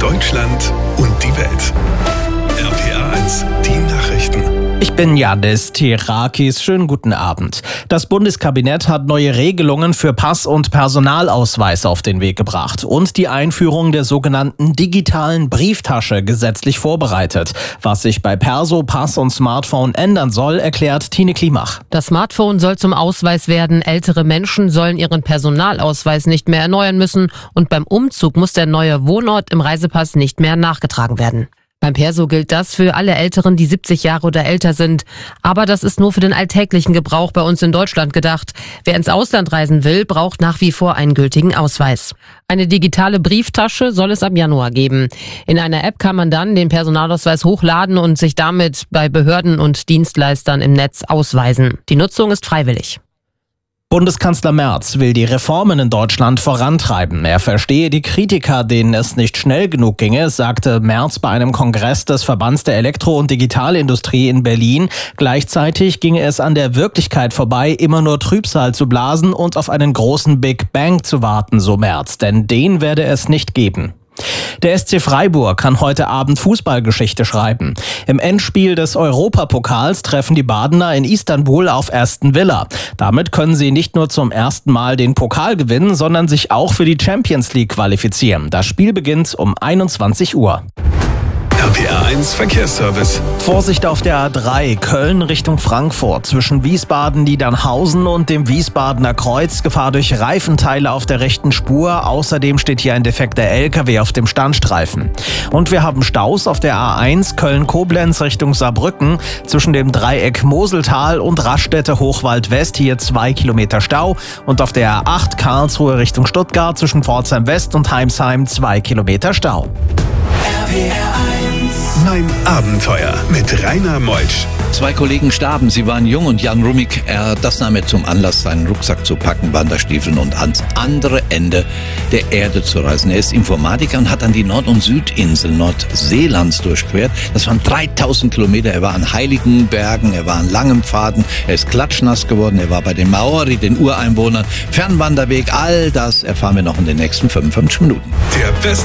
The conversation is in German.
Deutschland und die Welt. RPA1, die Nachrichten. Ich bin Janis Tirakis. Schönen guten Abend. Das Bundeskabinett hat neue Regelungen für Pass- und Personalausweis auf den Weg gebracht und die Einführung der sogenannten digitalen Brieftasche gesetzlich vorbereitet. Was sich bei Perso, Pass und Smartphone ändern soll, erklärt Tine Klimach. Das Smartphone soll zum Ausweis werden. Ältere Menschen sollen ihren Personalausweis nicht mehr erneuern müssen und beim Umzug muss der neue Wohnort im Reisepass nicht mehr nachgetragen werden. Beim Perso gilt das für alle Älteren, die 70 Jahre oder älter sind. Aber das ist nur für den alltäglichen Gebrauch bei uns in Deutschland gedacht. Wer ins Ausland reisen will, braucht nach wie vor einen gültigen Ausweis. Eine digitale Brieftasche soll es ab Januar geben. In einer App kann man dann den Personalausweis hochladen und sich damit bei Behörden und Dienstleistern im Netz ausweisen. Die Nutzung ist freiwillig. Bundeskanzler Merz will die Reformen in Deutschland vorantreiben. Er verstehe die Kritiker, denen es nicht schnell genug ginge, sagte Merz bei einem Kongress des Verbands der Elektro- und Digitalindustrie in Berlin. Gleichzeitig ginge es an der Wirklichkeit vorbei, immer nur Trübsal zu blasen und auf einen großen Big Bang zu warten, so Merz. Denn den werde es nicht geben. Der SC Freiburg kann heute Abend Fußballgeschichte schreiben. Im Endspiel des Europapokals treffen die Badener in Istanbul auf Aston Villa. Damit können sie nicht nur zum ersten Mal den Pokal gewinnen, sondern sich auch für die Champions League qualifizieren. Das Spiel beginnt um 21 Uhr. RPA1 Verkehrsservice. Vorsicht auf der A3 Köln Richtung Frankfurt. Zwischen Wiesbaden-Niedernhausen und dem Wiesbadener Kreuz Gefahr durch Reifenteile auf der rechten Spur. Außerdem steht hier ein defekter LKW auf dem Standstreifen. Und wir haben Staus auf der A1 Köln-Koblenz Richtung Saarbrücken. Zwischen dem Dreieck Moseltal und Raststätte Hochwald West hier 2 Kilometer Stau. Und auf der A8 Karlsruhe Richtung Stuttgart zwischen Pforzheim West und Heimsheim 2 Kilometer Stau. Mein Abenteuer mit Rainer Meutsch. 2 Kollegen starben, sie waren jung und Jan Rumik, das nahm er zum Anlass, seinen Rucksack zu packen, Wanderstiefeln und ans andere Ende der Erde zu reisen. Er ist Informatiker und hat dann die Nord- und Südinsel Nordseelands durchquert. Das waren 3000 Kilometer. Er war an heiligen Bergen, er war an langen Pfaden, er ist klatschnass geworden, er war bei den Maori, den Ureinwohnern, Fernwanderweg, all das erfahren wir noch in den nächsten 55 Minuten. Der beste